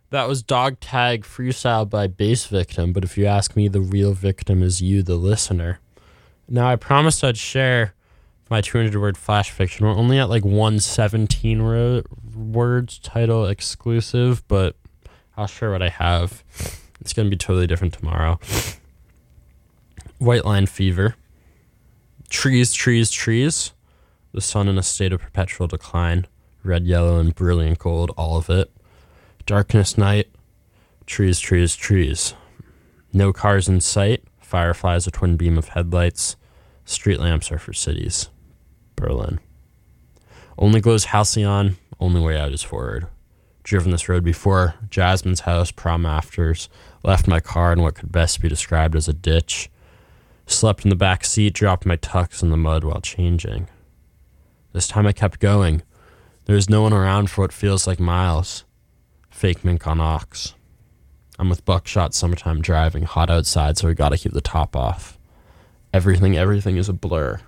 That was Dog Tag freestyle by Bass Victim, but if you ask me, the real victim is you, the listener. Now, I promised I'd share my 200-word flash fiction. We're only at like 117 words, title exclusive, but I'll share what I have. It's going to be totally different tomorrow. White Line Fever. Trees, trees, trees. The sun in a state of perpetual decline. Red, yellow, and brilliant gold, all of it. Darkness, night. Trees, trees, trees. No cars in sight. Fireflies, a twin beam of headlights. Street lamps are for cities. Berlin. Only glows halcyon. Only way out is forward. Driven this road before. Jasmine's house, prom afters. Left my car in what could best be described as a ditch. Slept in the back seat, dropped my tux in the mud while changing. This time I kept going. There's no one around for what feels like miles. Fake mink on ox. I'm with Buckshot summertime driving, hot outside, so we gotta keep the top off. Everything is a blur.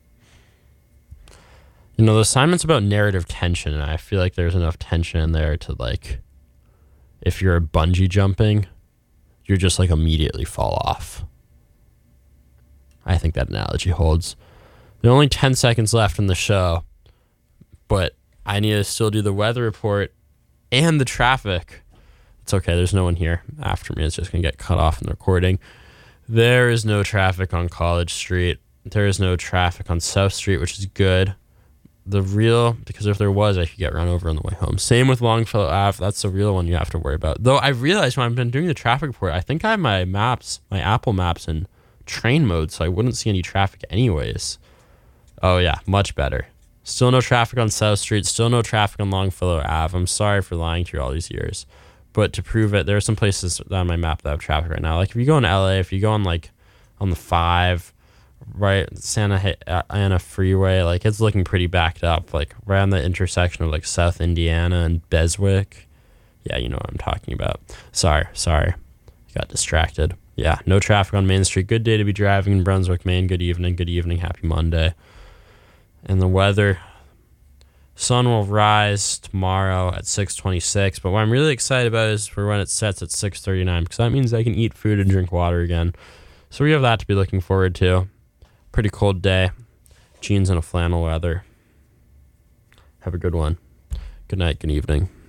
You know, the assignment's about narrative tension, and I feel like there's enough tension in there to, like, if you're bungee jumping, you're just, like, immediately fall off. I think that analogy holds. There are only 10 seconds left in the show, but I need to still do the weather report and the traffic. It's okay, there's no one here after me. It's just going to get cut off in the recording. There is no traffic on College Street. There is no traffic on South Street, which is good. Because if there was, I could get run over on the way home. Same with Longfellow Ave. That's the real one you have to worry about. Though I realized when I've been doing the traffic report, I think I have my Apple Maps in train mode, so I wouldn't see any traffic anyways. Oh yeah, much better. Still no traffic on South Street. Still no traffic on Longfellow Ave. I'm sorry for lying to you all these years. But to prove it, there are some places on my map that have traffic right now. Like if you go in LA, if you go on like on the 5, right, Santa Ana Freeway, like it's looking pretty backed up. Like right on the intersection of like South Indiana and Beswick. Yeah, you know what I'm talking about. Sorry. Got distracted. Yeah, no traffic on Main Street. Good day to be driving in Brunswick, Maine. Good evening. Happy Monday. And the weather, sun will rise tomorrow at 6:26, but what I'm really excited about is for when it sets at 6:39, because that means I can eat food and drink water again. So we have that to be looking forward to. Pretty cold day. Jeans and a flannel weather. Have a good one. Good night, good evening.